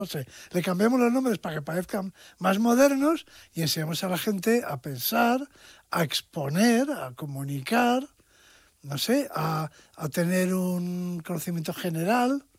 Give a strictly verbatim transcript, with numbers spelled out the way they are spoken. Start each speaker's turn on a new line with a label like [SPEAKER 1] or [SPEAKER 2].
[SPEAKER 1] no sé, le cambiamos los nombres para que parezcan más modernos y enseñamos a la gente a pensar, a exponer, a comunicar, no sé, a, a tener un conocimiento general.